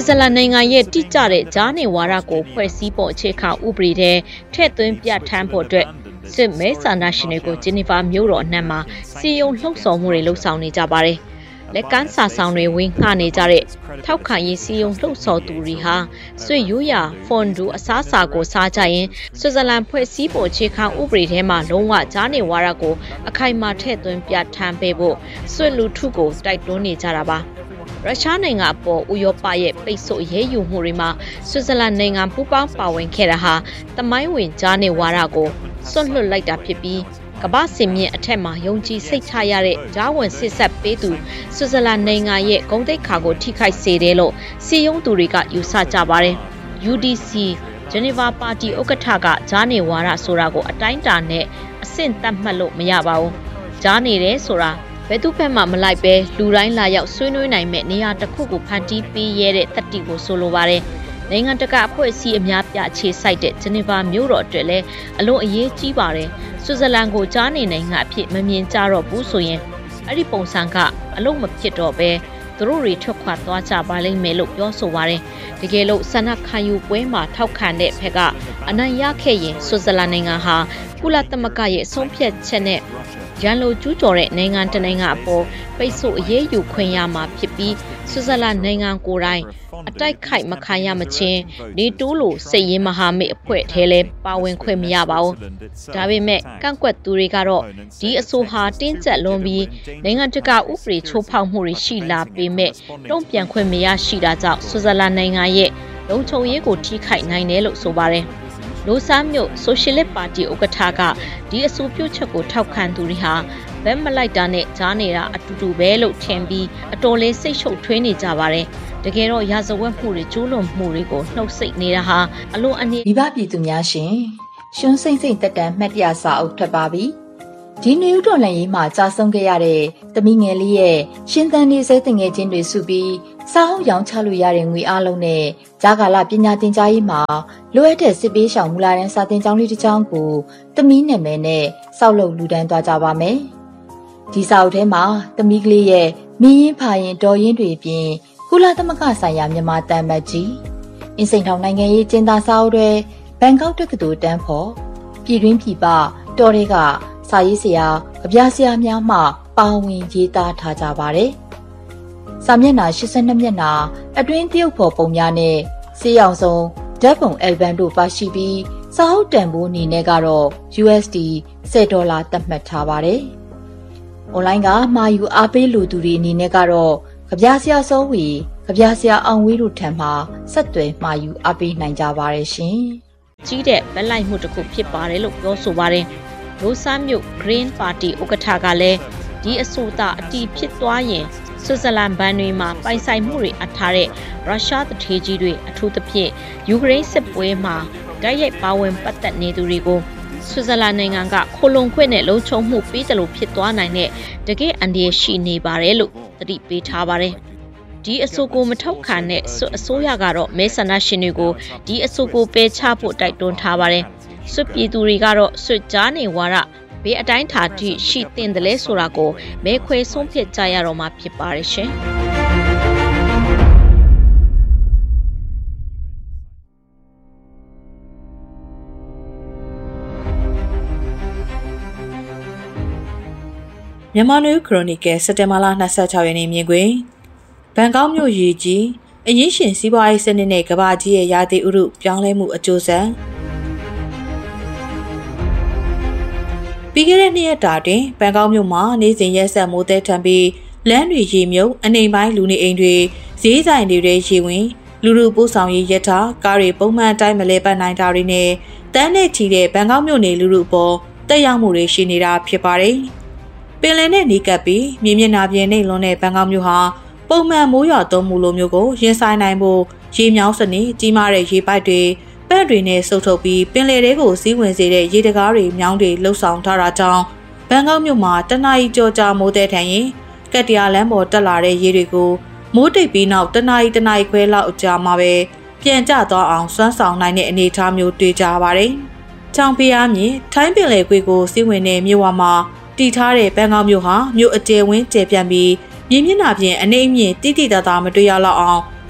Switzerland နိုင်ငံရဲ့တိကျတဲ့ဂျားနေဝါဒကိုဖွဲ့စည်းပုံအခြေခံဥပဒေထဲထည့်သွင်းပြဋ္ဌာန်းဖို့အတွက်စစ်မဲဆန္ဒရှင်တွေကိုဂျီနီဗာမြို့တော်အနှံ့မှာစီယုံလှုပ်ဆော်မှုတွေလှုပ်ဆောင်နေကြပါတယ်။လက်ကမ်းစာဆောင်တွေဝင်ငှနေကြတဲ့ထောက်ခံရေးစီယုံလှုပ်ဆော်သူတွေဟာဆွေရိုးရာဖွန်ဒူအစားအစာကိုစားကြရင်ဆွစ်ဇာလန်ဖွဲ့စည်းပုံအခြေခံဥပဒေထဲမှာလုံးဝဂျားနေဝါဒကိုအခိုင်အမာထည့်သွင်းပြဋ္ဌာန်းပေးဖို့ဆွေလူထုကိုတိုက်တွန်းနေကြတာပါ။ရုရှားနိုင်ငံအပေါ်ဥရောပရဲ့ပိတ်ဆို့အရေးယူမှုတွေမှာဆွစ်ဇာလန်နိုင်ငံပူးပေါင်းပါဝင်ခဲ့တာဟာသမိုင်းဝင်ဂျားနေဝါဒကိုစွန့်လွတ်လိုက်တာဖြစ်ပြီးကမ္ဘာစင်မြင့်အထက်မှာယုံကြည်စိတ်ချရတဲ့ဂျားဝင်စစ်ဆက်ပေးသူဆွစ်ဇာလန်နိုင်ငံရဲ့ဂုဏ်သိက္ခာကိုထိခိုက်စေတယ်လို့စီယုံသူတွေကယူဆကြပါတယ်။ UDC ဂျနီဗာပါတီဥက္ကဋ္ဌကဂျားနေဝါဒဆိုတာကိုအတိုင်းအတာနဲ့အဆင့်သတ်မှတ်လို့မရပါဘူး။ဂျားနေတယ်ဆိုတာဘယ်သူဘက်မှမလိုက်ပဲလူတိုင်းလာရောက်ဆွေးနွေးနိုင်မဲ့နေရာတစ်ခုကိုဖန်တီးပေးရတဲ့တတိကိုဆိုလိုပါတယ်။နိုင်ငံတကာအဖွဲ့အစည်းအများပြအခြေစိုက်တဲ့ဂျနီဗာမြို့တော်အတွက်လည်းအလွန်အရေးကြီးပါတယ်။ဆွစ်ဇာလန်ကိုကြားနေနိုင်ငံအဖြစ်မမြင်ကြတော့ဘူးဆိုရင်အဲ့ဒီပုံစံကအလုံးမဖြစ်တော့ပဲသူတို့တွေထွက်ခွာသွားကြပါလိမ့်မယ်လို့ပြောဆိုပါတယ်။တကယ်လို့ဆန္ဒခံယူပွဲမှာထောက်ခံတဲ့ဘက်ကအနိုင်ရခဲ့ရင်ဆွစ်ဇာလန်နိုင်ငံဟာကုလသမဂ္ဂရဲ့ဆုံးဖြတ်ချက်နဲ့ရန်လိုကျူးကျော်တဲ့နိုင်ငံတနိုင်ငံအပေါ်ပိတ်ဆို့အရေးယူခွင့်ရမှာဖြစ်ပြီးဆွစ်ဇာလန်နိုင်ငံကိုယ်တိုင်အတိုက်ခိုက်မခံရမချင်းနေတိုးလိုစိတ်ရင်းမဟာမိတ်အဖွဲ့ထဲလဲပါဝင်ခွင့်မရပါဘူး။ဒါပေမဲ့ကန့်ကွက်သူတွေကတော့ဒီအဆိုဟာတင်းကျပ်လွန်ပြီးနိုင်ငံတကာဥပဒေချိုးဖောက်မှုတွေရှိလာပေမဲ့တုံ့ပြန်ခွင့်မရရှိတာကြောင့်ဆွစ်ဇာလန်နိုင်ငံရဲ့လုံခြုံရေးကိုထိခိုက်နိုင်တယ်လို့ဆိုပါတယ်။လိုဆာမြို့ဆိုရှယ်လစ်ပါတီဥက္ကဋ္ဌကဒီအဆိုပြုချက်ကိုထောက်ခံသူတွေဟာဘက်မလိုက်တာနဲ့ကြားနေတာအတူတူပဲလို့ထင်ပြီးအတော်လေးစိတ်ရှုပ်ထွေးနေကြပါတယ်။တကယ်တော့ရာဇဝတ်မှုတွေကျူးလွန်မှုတွေကိုနှုတ်ဆက်နေတာဟာအလွန်အနည်းမိဘပြည်သူများရှင်ရှွန်းစိမ့်စိမ့်တက်တန်မှတ်တရစာအုပ်ထွက်ပါပြီ။ဒီနယူးတော်လှန်ရေးမှာကြာဆုံးခဲ့ရတဲ့သမီးငယ်လေးရဲ့ရှင်သန်နေစေတငယ်ချင်းတွေစုပြီးစာအုပ်ရောင်းချလို့ရတဲ့ငွေအားလုံးနဲ့ဂျာကာလပညာသင်ကြားရေးမှာလိုအပ်တဲ့စစ်ပေးရှောင်မူလာတန်းစာသင်ကျောင်းလေးတစ်ကျောင်းကိုသမီးနာမည်နဲ့စောက်လုပ်လူဒန်းသွားကြပါမယ်။ဒီစာအုပ်ထဲမှာသမီးကလေးရဲ့မင်းရင်ဖာရင်တော်ရင်တွေပြင်ကုလသမဂ္ဂဆိုင်ရာမြန်မာတန်မတ်ကြီးအင်းစိန်ထောင်နိုင်ငံရေးကျင်းသားစာအုပ်တွေဘန်ကောက်တက္ကသိုလ်တန်းဖို့ပြည်တွင်းပြည်ပတော်တွေကစာရေးဆရာအပြားဆရာများမှပါဝင်ရေးသားထားကြပါတယ်။စာမျက်နှာ82မျက်နှာအတွင်းတရုတ်ဖော်ပုံများနဲ့စေးအောင်ဆုံးဓာတ်ပုံအယ်ဘမ်တို့ပါရှိပြီးစာအုပ်တန်ဖိုးအနေနဲ့ကတော့ USD $10သတ်မှတ်ထားပါတယ်။ online ကမှာယူအားပေးလူသူတွေအနေနဲ့ကတော့ကြပြဆရာစောဝီကြပြဆရာအောင်ဝေးတို့ထံမှဆက်သွယ်မှာယူအားပေးနိုင်ကြပါတယ်ရှင်။ကြီးတဲ့ဗက်လိုက်မှုတစ်ခုဖြစ်ပါတယ်လို့ပြောဆိုပါတယ်။ရိုဆာမြို့ Green Party ဥက္ကဋ္ဌကလည်းဒီအဆိုအအတီးဖြစ်သွားရင်ဆွစ်ဇာလန်ဘဏ်တွေမှာပိုင်ဆိုင်မှုတွေအထားတဲ့ရုရှားတထေးကြီးတွေအထူးသဖြင့်ယူကရိန်းစစ်ပွဲမှာတိုက်ရိုက်ပါဝင်ပတ်သက်နေသူတွေကိုဆွစ်ဇာလန်နိုင်ငံကခိုလုံခွင့်နဲ့လုံခြုံမှုပေးတယ်လို့ဖြစ်သွားနိုင်တဲ့တကယ်အန္တရာယ်ရှိနေပါတယ်လို့သတိပေးထားပါတယ်။ဒီအဆိုကိုမထောက်ခံတဲ့အစိုးရကတော့မဲဆန္ဒရှင်တွေကိုဒီအဆိုကိုပယ်ချဖို့တိုက်တွန်းထားပါတယ်။ဆွပြည်သူတွေကတော့ဆွကြားနေဝါဒဘေးအတိုင်းထားထိရှိတင်တယ်လဲဆိုတာကိုမဲခွဲဆုံးဖြတ်ကြရတော့မှာဖြစ်ပါတယ်ရှင်။မြန်မာနွေခရိုနီကယ်စက်တင်ဘာလ26ရက်နေ့မြင်ကွင်းဘန်ကောက်မြို့ရေကြီးအရင်းရှင်စီးပွားရေးစနစ်နဲ့ကမ္ဘာကြီးရဲ့ရာသီဥတုပြောင်းလဲမှုအကျိုးဆက်ပြီးခဲ့တဲ့နှစ်ရက်တာတွင်ဘန်ကောက်မြို့မှာနေ့စဉ်ရက်ဆက်မိုးသည်ထန်ပြီးလမ်းတွေရေမြုပ်အနေပိုင်းလူနေအိမ်တွေဈေးဆိုင်တွေရေဝင်လူလူပို့ဆောင်ရေးရထားကားတွေပုံမှန်တိုင်းမလဲပတ်နိုင်တာတွေနဲ့တန်းနဲ့ချီတဲ့ဘန်ကောက်မြို့နေလူလူပေါ်တက်ရောက်မှုတွေရှိနေတာဖြစ်ပါတယ်။ပင်လယ်နဲ့နီးကပ်ပြီးမြေမျက်နှာပြင်နဲ့လွန်တဲ့ဘန်ကောက်မြို့ဟာပုံမှန်မိုးရွာသွန်းမှုလိုမျိုးကိုရင်ဆိုင်နိုင်ဖို့ရေမြောင်းစနစ်ကြီးမားတဲ့ရေပိုက်တွေပန့်တွေနဲ့စုပ်ထုတ်ပြီးပင်လယ်ထဲကိုစီးဝင်စေတဲ့ရေတကားတွေမြောင်းတွေလှုပ်ဆောင်ထားတာကြောင့်ဘန်ကောက်မြို့မှာတနအီကြောကြာမိုးတဲ့ထန်ရင်ကက်တရာလမ်းပေါ်တက်လာတဲ့ရေတွေကိုမိုးတိတ်ပြီးနောက်တနအီခွဲလောက်အကြာမှာပဲပြန်ကျသွားအောင်စွမ်းဆောင်နိုင်တဲ့အနေအထားမျိုးတွေ့ကြပါတယ်။ချောင်ဖျားမြင်ထိုင်းပင်လယ်ကွေ့ကိုစီးဝင်တဲ့မြို့ဝမှာတည်ထားတဲ့ဘန်ကောက်မြို့ဟာမြို့အကျယ်ဝန်းကျယ်ပြန့်ပြီးမြေမျက်နှာပြင်အနေအမြင့်တိတိတသားမတွေ့ရတော့အောင်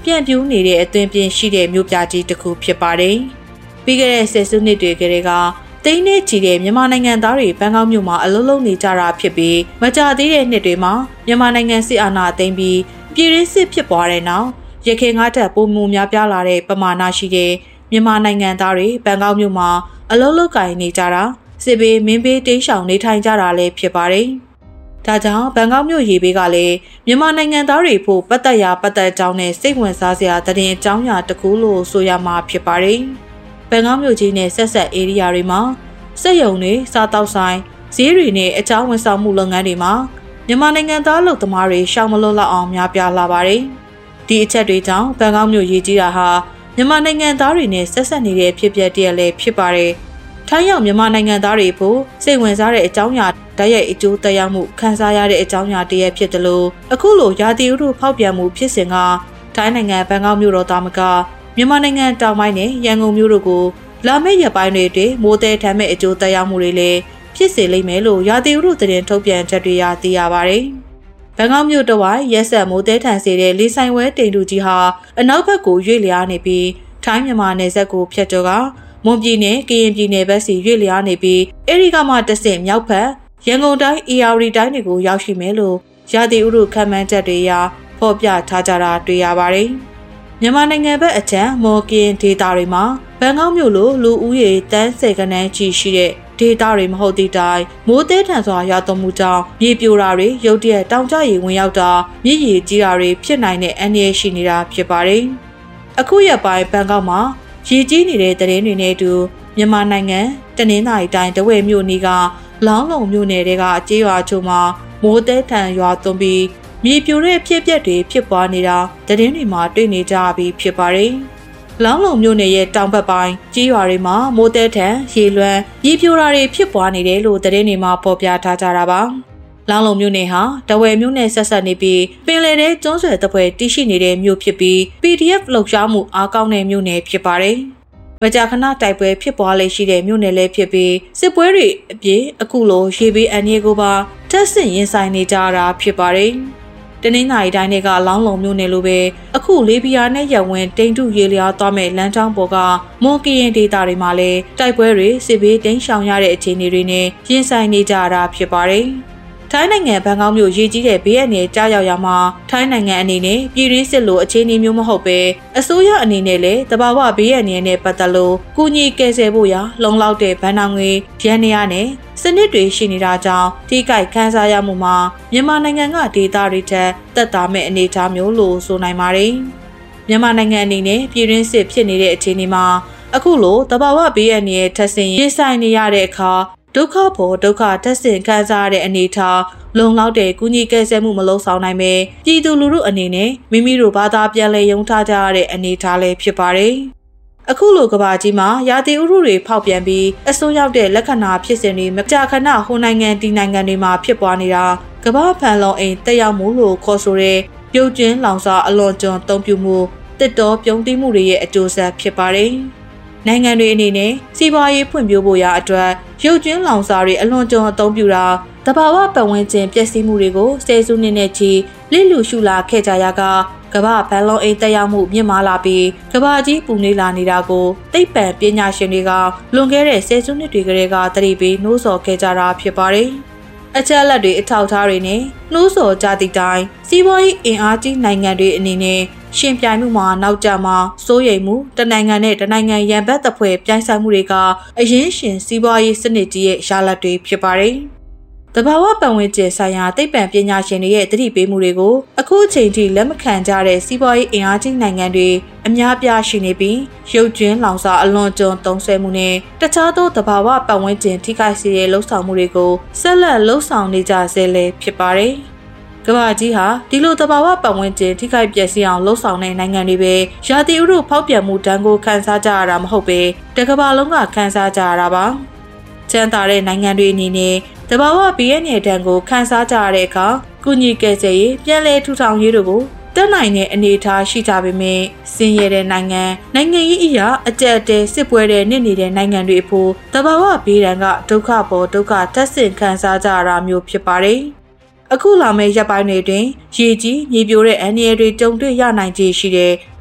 ပြန့်ပြူးနေတဲ့အသွင်ပြင်ရှိတဲ့မြို့ပြကြီးတစ်ခုဖြစ်ပါတယ်။ပြီးခဲ့တဲ့ဆယ်စုနှစ်တွေကတည်းကတိန်းနဲ့ချီတဲ့မြန်မာနိုင်ငံသားတွေဘန်ကောက်မြို့မှာအလုံးလုံးနေကြတာဖြစ်ပြီးမကြာသေးတဲ့နှစ်တွေမှာမြန်မာနိုင်ငံစစ်အာဏာသိမ်းပြီးပြည်တွင်းစစ်ဖြစ်ပွားတဲ့နောက်ရခိုင်ငါးထပ်ပုံမှုများပြားလာတဲ့ပမာဏရှိတဲ့မြန်မာနိုင်ငံသားတွေဘန်ကောက်မြို့မှာအလုံးလုံးကိုင်နေကြတာစစ်ဘေးမင်းဘေးတိမ်းရှောင်နေထိုင်ကြတာလည်းဖြစ်ပါတယ်။ဒါကြောင့်ဘန်ကောက်မြို့ရေဘေးကလည်းမြန်မာနိုင်ငံသားတွေဖို့ပတ်သက်ကြောင်းနဲ့စိတ်ဝင်စားစရာသတင်းအကြောင်းအရာတစ်ခုလို့ဆိုရမှာဖြစ်ပါတယ်။ဘန်ကောက်မြို့ကြီးနဲ့ဆက်ဆက်ဧရိယာတွေမှာစက်ရုံတွေစားတောက်ဆိုင်ဈေးတွေနဲ့အကြောင်းဝန်ဆောင်မှုလုပ်ငန်းတွေမှာမြန်မာနိုင်ငံသားလုပ်သမားတွေရှောင်မလွတ်လောက်အောင်များပြားလာပါတယ်။ဒီအချက်တွေကြောင့်ဘန်ကောက်မြို့ရေးကြီးတာဟာမြန်မာနိုင်ငံသားတွေနဲ့ဆက်ဆက်နေတဲ့ဖြစ်ပျက်တည်းလည်းဖြစ်ပါတယ်။ထိုင်းရောက်မြန်မာနိုင်ငံသားတွေဖို့စိတ်ဝင်စားတဲ့အကြောင်းအရာဓာတ်ရိုက်အကျိုးသက်ရောက်မှုခံစားရတဲ့အကြောင်းအရာတည်းဖြစ်တယ်လို့အခုလိုရာသီဥတုဖောက်ပြန်မှုဖြစ်စဉ်ကထိုင်းနိုင်ငံဘန်ကောက်မြို့တော်သားမကမြန်မာနိုင်ငံတောင်ပိုင်းနဲ့ရန်ကုန်မြို့တို့ကိုလာမယ့်ရက်ပိုင်းတွေအတွင်းမိုးသည်ထမ်းမဲ့အကျိုးသက်ရောက်မှုတွေလည်းဖြစ်စေလိမ့်မယ်လို့ရာသီဥတုသတင်းထုတ်ပြန်ချက်တွေသိရပါတယ်။ဘန်ကောက်မြို့တဝိုက်ရက်ဆက်မိုးသည်ထမ်းစေတဲ့လေဆိုင်ဝဲတိမ်တူကြီးဟာအနောက်ဘက်ကိုရွေ့လျားနေပြီးထိုင်းမြန်မာနယ်စပ်ကိုဖြတ်ကျော်ကမွန်ပြည်နယ်ကရင်ပြည်နယ်ဘက်စီရွေ့လျားနေပြီးအဲဒီကမှတဆင့်မြောက်ဘက်ရန်ကုန်တိုင်းအေရဝတီတိုင်းတွေကိုရောက်ရှိမယ်လို့ရာသီဥတုခန့်မှန်းချက်တွေဖော်ပြထားကြတာတွေ့ရပါတယ်။မြန်မာနိုင်ငံဘက်အချမ်းမော်ကင်ဒေတာတွေမှာဘန်ကောက်မြို့လိုလူဦးရေတန်း10ခန်းကြီးရှိတဲ့ဒေတာတွေမဟုတ်သည့်တိုင်မိုးသည်ထန်စွာရွာသွန်းမှုကြောင့်မြေပြိုတာတွေရုတ်တရက်တောင်ကျရေဝင်ရောက်တာမြစ်ရေကြီးတာတွေဖြစ်နိုင်တဲ့အန္တရာယ်ရှိနေတာဖြစ်ပါတယ်။အခုရက်ပိုင်းဘန်ကောက်မှာရေကြီးနေတဲ့တဲ့တွေနဲ့အတူမြန်မာနိုင်ငံတနင်္သာရီတိုင်းတဝဲမြို့နီးကလောင်းလုံမြို့နယ်တွေကကြေးရွာချို့မှာမိုးသည်ထန်ရွာသွန်းပြီးမြေပြိုတဲ့ဖြစ်ပျက်တွေဖြစ်ပွားနေတာသတင်းတွေမှာတွေ့နေကြပြီးဖြစ်ပါတယ်။လောင်းလုံမြို့နယ်ရဲ့တောင်ဘက်ပိုင်းကြေးရွာတွေမှာမိုးသည်ထန်ရေလွှမ်းမြေပြိုတာတွေဖြစ်ပွားနေတယ်လို့သတင်းတွေမှာဖော်ပြထားကြတာပါ။လောင်းလုံမြို့နယ်ဟာတဝဲမြို့နယ်ဆက်ဆက်နေပြီးပင်လယ်ထဲကျွန်းဆွယ်တပ်ဖွဲ့တည်ရှိနေတဲ့မြို့ဖြစ်ပြီး PDF လှုပ်ရှားမှုအားကောင်းတဲ့မြို့နယ်ဖြစ်ပါတယ်။မကြာခဏတိုက်ပွဲဖြစ်ပွားလေရှိတဲ့မြို့နယ်လည်းဖြစ်ပြီးစစ်ပွဲတွေအပြင်အခုလိုရေဘေးအန္တရာယ်ကိုပါထပ်ဆင့်ရင်ဆိုင်နေကြတာဖြစ်ပါတယ်။တနင်္သာရီတိုင်းကလောင်းလုံမြို့နယ်လိုပဲအခုလေပြာနဲ့ရပ်ဝန်းတိမ်တုရေလျားသွားမဲ့လမ်းကြောင်းပေါ်ကမွန်ကရင်ဒေသတွေမှာလည်းတိုက်ပွဲတွေစစ်ဘေးတိမ်းရှောင်ရတဲ့အခြေအနေတွေနဲ့ရင်ဆိုင်နေကြတာဖြစ်ပါတယ်။ထိုင်းနိုင်ငံဘန်ကောက်မြို့ရေကြီးတဲ့ဘေးအန္တရာယ်ကြားရောက်ရာမှာထိုင်းနိုင်ငံအနေနဲ့ပြည်တွင်းစစ်လိုအခြေအနေမျိုးမဟုတ်ပဲအစိုးရအနေနဲ့လည်းတဘာဝဘေးအန္တရာယ်နဲ့ပတ်သက်လို့ကူညီကယ်ဆယ်ဖို့ရာလုံလောက်တဲ့ဗန်နောင်ငွေရန်နေရနဲ့စနစ်တွေရှိနေတာကြောင့်ထိခိုက်ခံစားရမှုမှာမြန်မာနိုင်ငံကဒေသတွေထက်သက်သာမဲ့အနေအထားမျိုးလို့ဆိုနိုင်ပါတယ်။မြန်မာနိုင်ငံအနေနဲ့ပြည်တွင်းစစ်ဖြစ်နေတဲ့အခြေအနေမှာအခုလိုတဘာဝဘေးအန္တရာယ်ထပ်ဆင့်ရင်ဆိုင်နေရတဲ့အခါဒုက္ခပေါ်ဒုက္ခတက်ဆင်ခံစားရတဲ့အနေအထားလုံလောက်တဲ့ကုညီကယ်ဆယ်မှုမလုပ်ဆောင်နိုင်ပဲပြည်သူလူထုအနေနဲ့မိမိတို့ဘာသာပြန်လည်ယုံထားကြရတဲ့အနေအထားလည်းဖြစ်ပါတယ်။အခုလိုကဘာကြီးမှာရာသီဥတုတွေဖောက်ပြန်ပြီးအဆိုးရောက်တဲ့လက္ခဏာဖြစ်စဉ်တွေမကြာခဏဟိုနိုင်ငံဒီနိုင်ငံတွေမှာဖြစ်ပွားနေတာကဘာဖန်လုံအိမ်တက်ရောက်မှုလို့ခေါ်ဆိုတဲ့ပြုတ်ကျင်းလောင်စာအလွန်ကျွံတုံ့ပြုမှုတစ်တော်ပြုံးတိမှုတွေရဲ့အကျိုးဆက်ဖြစ်ပါတယ်။နိုင်ငံတွေအနေနဲ့စီးပွားရေးဖွံ့ဖြိုးဖို့ရာအတွက်ရုပ်ကျွင်းလောင်စာတွေအလွန်ကျွံအသုံးပြုတာတဘာဝပတ်ဝန်းကျင်ပျက်စီးမှုတွေကိုဆယ်စုနှစ်နဲ့ချီလစ်လူရှုလာခဲ့ကြရကကမ္ဘာဘန်လုံအိမ်တက်ရောက်မှုမြင့်မားလာပြီးကမ္ဘာကြီးပူနွေးလာနေတာကိုသိပ္ပံပညာရှင်တွေကလွန်ခဲ့တဲ့ဆယ်စုနှစ်တွေကတည်းကသတိပေးနှိုးဆော်ခဲ့ကြတာဖြစ်ပါတယ်။အချက်အလက်တွေအထောက်အထားတွေနဲ့နှိုးဆော်ကြသည့်တိုင်စီးပွားရေးအင်အားကြီးနိုင်ငံတွေအနေနဲ့ရှင်ပြိုင်မှုမှာနောက်ကျမှာစိုးရိမ်မှုတနိုင်ငံနဲ့တနိုင်ငံရန်ဘက်တပ်ဖွဲ့ပြိုင်ဆိုင်မှုတွေကအရင်ရှင်စီးပွားရေးစနစ်ကြီးရဲ့ရလဒ်တွေဖြစ်ပါတယ်။တဘာဝပတ်ဝန်းကျင်ဆိုင်ရာသိပ္ပံပညာရှင်တွေရဲ့သတိပေးမှုတွေကိုအခုအချိန်ထိလက်မခံကြတဲ့စီးပွားရေးအင်အားကြီးနိုင်ငံတွေအများပြားရှိနေပြီးရုပ်ကျွင်းလောင်စာအလွန်ကျွံသုံးဆွဲမှုနဲ့တခြားသောတဘာဝပတ်ဝန်းကျင်ထိခိုက်စေတဲ့လှုပ်ဆောင်မှုတွေကိုဆက်လက်လှုပ်ဆောင်နေကြဆဲလည်းဖြစ်ပါတယ်။ကမ္ဘာကြီးဟာဒီလိုတဘာဝပတ်ဝန်းကျင်ထိခိုက်ပျက်စီးအောင်လှုပ်ဆောင်တဲ့နိုင်ငံတွေပဲရာသီဥတုဖောက်ပြန်မှုတန်းကိုခန်းစားကြရတာမဟုတ်ပဲတကမ္ဘာလုံးကခန်းစားကြရတာပါ။ချမ်းသာတဲ့နိုင်ငံတွေအနေနဲ့တဘာဝဘေးအန္တရာယ်တန်းကိုခန်းစားကြရတဲ့အခါကုညီကယ်ဆယ်ရေးပြန်လည်ထူထောင်ရေးတို့ကိုတက်နိုင်တဲ့အနေအထားရှိကြပေမဲ့စင်ရတဲ့နိုင်ငံရေးအရာအကြက်တဲစစ်ပွဲတဲ့နေနေတဲ့နိုင်ငံတွေအဖို့တဘာဝဘေးဒဏ်ကဒုက္ခပေါ်ဒုက္ခတက်ဆင်ခံစားကြရတာမျိုးဖြစ်ပါတယ်။အခုလာမယ့်ရက်ပိုင်းတွေတွင်ရေကြီးမြေပြိုတဲ့အန္တရာယ်တွေကြုံတွေ့ရနိုင်ခြေရှိတဲ့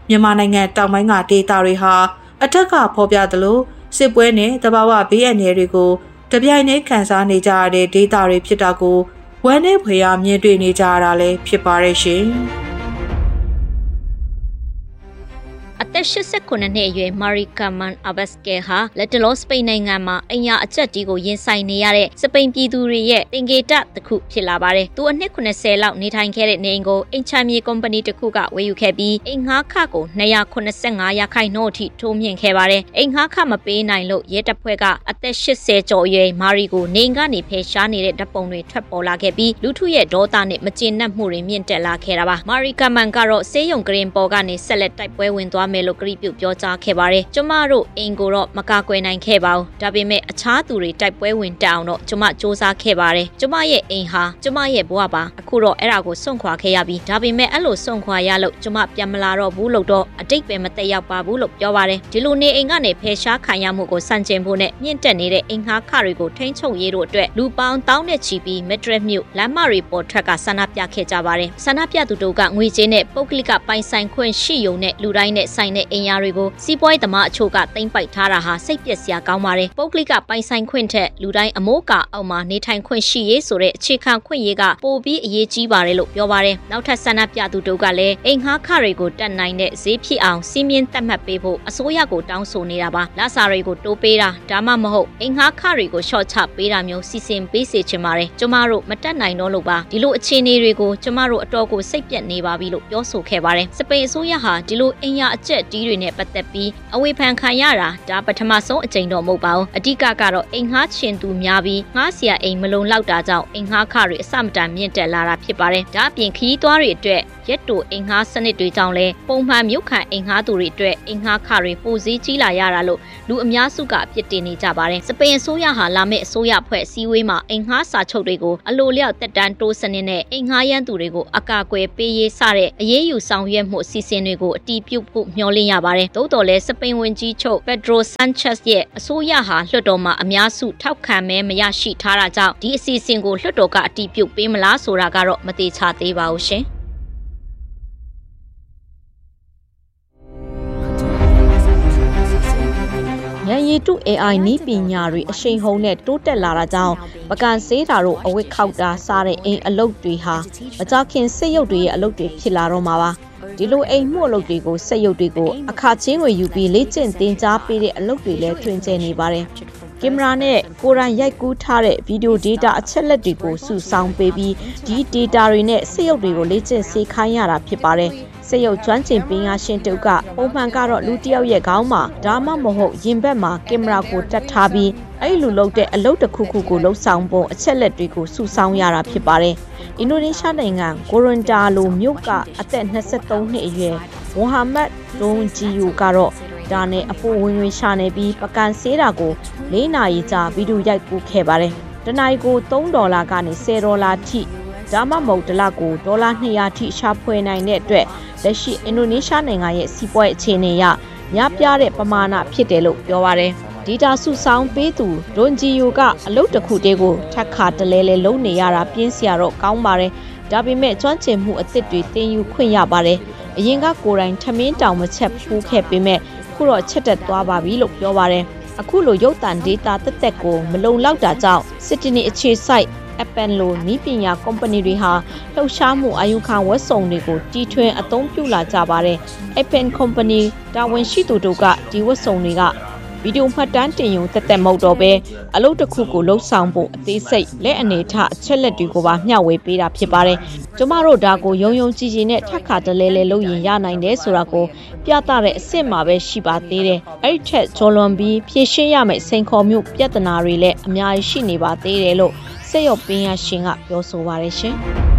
မြန်မာနိုင်ငံတောင်ပိုင်းကဒေသတွေဟာအထက်ကဖော်ပြသလိုစစ်ပွဲနဲ့တဘာဝဘေးအန္တရာယ်တွေကိုတပြိုင်တည်းခံစားနေကြရတဲ့ဒေသတွေဖြစ်တာကိုဝမ်းနည်းဖွယ်ရာမြင်တွေ့နေကြရတာလည်းဖြစ်ပါရဲ့ရှင်။အသက်89နှစ်အရွယ်မာရီကာမန်အဘတ်စကဲဟာလက်တလောစပိန်နိုင်ငံမှာအညာအကျက်ကြီးကိုရင်ဆိုင်နေရတဲ့စပိန်ပြည်သူတွေရဲ့တင်ကေတတစ်ခုဖြစ်လာပါတယ်။သူအနှစ်80လောက်နေထိုင်ခဲ့တဲ့နေအိမ်ကိုအင်ချာမြေကုမ္ပဏီတစ်ခုကဝယ်ယူခဲ့ပြီးအိမ်ငှားခကို285ရာခိုင်နှုန်းအထိတိုးမြင့်ခဲ့ပါတယ်။အိမ်ငှားခမပေးနိုင်လို့ရဲတပ်ဖွဲ့ကအသက်80ကျော်အရွယ်မာရီကိုနေကနေဖယ်ရှားနေတဲ့ဓာတ်ပုံတွေထွက်ပေါ်လာခဲ့ပြီးလူထုရဲ့ဒေါသနဲ့မကျေနပ်မှုတွေမြင့်တက်လာခဲ့တာပါ။မာရီကာမန်ကတော့ဆေးရုံဂရင်ပေါ်ကနေဆက်လက်တိုက်ပွဲဝင်သွားမယ်လို့ကတိပြုပြောကြားခဲ့ပါတယ်။ကျမတို့အိမ်ကိုတော့မကာကွယ်နိုင်ခဲ့ပါဘူး။ဒါပေမဲ့အခြားသူတွေတိုက်ပွဲဝင်တက်အောင်တော့ကျမစ조사ခဲ့ပါတယ်။ကျမရဲ့အိမ်ဟာကျမရဲ့ဘဝပါ။အခုတော့အဲ့ဒါကိုစွန့်ခွာခဲ့ရပြီ။ဒါပေမဲ့အဲ့လိုစွန့်ခွာရလို့ကျမပြန်မလာတော့ဘူးလို့တော့အတိတ်ပဲမသက်ရောက်ပါဘူးလို့ပြောပါတယ်။ဒီလိုနေအိမ်ကနေဖယ်ရှားခံရမှုကိုစန့်ကျင်ဖို့နဲ့မြင့်တက်နေတဲ့အိမ်ငှားခတွေကိုထိန်းချုပ်ရေးတို့အတွက်လူပေါင်းတောင်းနဲ့ချီပြီးမက်ဒရစ်မြို့လမ်းမတွေပေါ်ထွက်ကဆန္ဒပြခဲ့ကြပါတယ်။ဆန္ဒပြသူတို့ကငွေကြေးနဲ့ပုဂ္ဂလိကပိုင်ဆိုင်ခွင့်ရှိုံနဲ့လူတိုင်းနဲ့ဆိုင်တဲ့အိမ်ယာတွေကိုစီးပွားရေးသမားအချို့ကသိမ်းပိုက်ထားတာဟာစိတ်ပျက်စရာကောင်းပါတယ်။ပုဂ္ဂလိကပိုင်ဆိုင်ခွင့်ထက်လူတိုင်းအမိုးကာအောက်မှာနေထိုင်ခွင့်ရှိရေးဆိုတဲ့အခြေခံခွင့်ရေးကပိုပြီးအရေးကြီးပါတယ်လို့ပြောပါတယ်။နောက်ထပ်ဆန္ဒပြသူတို့ကလည်းအိမ်ငှားခတွေကိုတက်နိုင်တဲ့ဈေးဖြစ်အောင်စီးမြင့်သတ်မှတ်ပေးဖို့အစိုးရကိုတောင်းဆိုနေတာပါ။လစာတွေကိုတိုးပေးတာဒါမှမဟုတ်အိမ်ငှားခတွေကိုရှော့ချပေးတာမျိုးစီစဉ်ပေးစေချင်ပါတယ်။ကျမတို့မတက်နိုင်တော့လို့ပါ။ဒီလိုအခြေအနေတွေကိုကျမတို့အတော်ကိုစိတ်ပြက်နေပါပြီလို့ပြောဆိုခဲ့ပါတယ်။စပိန်အစိုးရဟာဒီလိုအိမ်ယာအကျက်တီးတွေနဲ့ပတ်သက်ပြီးအဝေဖန်ခံရတာဒါပထမဆုံးအကြိမ်တော့မဟုတ်ပါဘူး။အဓိကကတော့အိမ်ငှားချင်သူများပြီးငှားစရာအိမ်မလုံလောက်တာကြောင့်အိမ်ငှားခတွေအစမတန်မြင့်တက်လာတာဖြစ်ပါတယ်။ဒါအပြင်ခီးသွားတွေအတွက်ရက်တိုအိမ်ငှားစနစ်တွေကြောင့်လည်းပုံမှန်မြို့ခံအိမ်ငှားသူတွေအတွက်အိမ်ငှားခတွေပိုစည်းကြီးလာရတာလို့လူအများစုကအပြစ်တင်နေကြပါတယ်။စပိန်အစိုးရဟာလာမယ့်အစိုးရဖွဲ့စည်းဝေးမှာအိမ်ငှားစာချုပ်တွေကိုအလိုလျောက်တက်တန်းတိုးစနစ်နဲ့အိမ်ငှားရန်သူတွေကိုအကာအကွယ်ပေးရေးစတဲ့အရေးယူဆောင်ရွက်မှုအစီအစဉ်တွေကိုအတည်ပြုဖို့မျှော်လင့်ရပါတယ်။သို့တော်လည်းစပိန်ဝန်ကြီးချုပ်ပက်ဒရိုဆန်ချက်စ်ရဲ့အစိုးရဟာလွှတ်တော်မှာအများစုထောက်ခံမဲမရရှိထားတာကြောင့်ဒီအစီအစဉ်ကိုလွှတ်တော်ကအတည်ပြုပေးမလားဆိုတာကတော့မသေချာသေးပါဘူးရှင်။ဉာဏ်ရည်တု AI နည်းပညာတွေအရှိန်ဟုန်နဲ့တိုးတက်လာတာကြောင့်ပကံဆေးတာတို့အဝတ်ခောက်တာစားတဲ့အိမ်အလုပ်တွေဟာမကြခင်စိတ်ရုပ်တွေရဲ့အလုပ်တွေဖြစ်လာတော့မှာပါဒီလိုအိမ်မှုအလုပ်တွေကိုစိတ်ရုပ်တွေကိုအခါချင်းငွေယူပြီးလေ့ကျင့်သင်ကြားပေးတဲ့အလုပ်တွေလည်းထွင်ကျယ်နေပါတယ်ကင်မရာနဲ့ကိုယ်တိုင်ရိုက်ကူးထားတဲ့ဗီဒီယိုဒေတာအချက်လက်တွေကိုစုဆောင်းပေးပြီးဒီဒေတာတွေနဲ့စိတ်ရုပ်တွေကိုလေ့ကျင့်စေခိုင်းရတာဖြစ်ပါတယ်စိတ်ရုပ်ကျွမ်းကျင်ပညာရှင်တုပ်ကပုံမှန်ကတော့လူတစ်ယောက်ရဲ့ခေါင်းမှာဒါမှမဟုတ်ရင်ဘက်မှာကင်မရာကိုတက်ထားပြီးအဲ့လိုလုပ်တဲ့အလုပ်တစ်ခုခုကိုလှုပ်ဆောင်ပုံအချက်လက်တွေကိုစုဆောင်းရတာဖြစ်ပါတယ်အင်ဒိုနီးရှားနိုင်ငံကိုရွန်တာလိုမြို့ကအသက်23နှစ်အရွယ်ဝဟာမတ်ဒွန်ဂျီယိုကတော့ဒါနဲ့အပိုဝင်ဝင်ရှာနေပြီးပကံဆေးတာကို4နာရီကြာဗီဒီယိုရိုက်ကူးခဲ့ပါတယ်တနင်္လာနေ့ကို$3ကနေ$10ထိဒါမှမဟုတ်တစ်လကို$200ထိရှာဖွေနိုင်တဲ့အတွက်လက်ရှိအင်ဒိုနီးရှားနိုင်ငံရဲ့စီးပွားရေးအခြေအနေအရများပြားတဲ့ပမာဏဖြစ်တယ်လို့ပြောပါတယ်ဒေတာစုဆောင်းပေးသူဒွန်ဂျီယိုကအလုပ်တစ်ခုတည်းကိုထပ်ခါတလဲလဲလုံးနေရတာပြင်းစရာတော့ကောင်းပါတယ်ဒါပေမဲ့ကျွမ်းကျင်မှုအသစ်တွေသင်ယူခွင့်ရပါတယ်အရင်ကကိုယ်တိုင်ထမင်းတောင်မချက်ဖူးခဲ့ပေမဲ့ခုတော့ချက်တက်သွားပါပြီလို့ပြောပါတယ်အခုလိုရုပ်သံဒေတာတက်တက်ကိုမလုံလောက်တာကြောင့်စစ်တီနီအခြေစိုက်Apple လိုနည်းပညာကုမ္ပဏီတွေဟာလှုပ်ရှားမှုအာရုံခံဝက်စုံတွေကိုတီထွင်အသုံးပြုလာကြပါတယ်။ Apple Company တာဝန်ရှိသူတို့ကဒီဝက်စုံတွေကဗီဒီယိုမှတ်တမ်းတင်ရုံတက်တက်မဟုတ်တော့ပဲအလုပ်တစ်ခုကိုလှုပ်ဆောင်ဖို့အသေးစိတ်လက်အနေထအချက်လက်တွေကိုပါမျှဝေပေးတာဖြစ်ပါတယ်။ကျမတို့ဒါကိုယုံယုံကြည်ကြည်နဲ့ထပ်ခါတလဲလဲလုပ်ရင်ရနိုင်တယ်ဆိုတာကိုပြသတဲ့အစ်စ်မှာပဲရှိပါသေးတယ်။အဲ့ဒီထက်ကျော်လွန်ပြီးဖြည့်ရှင်းရမယ့်စိန်ခေါ်မှုပြဿနာတွေလည်းအများကြီးရှိနေပါသေးတယ်လို့စိတ်ရောပင်ရရှင်ကပြောဆိုပါရရှင်။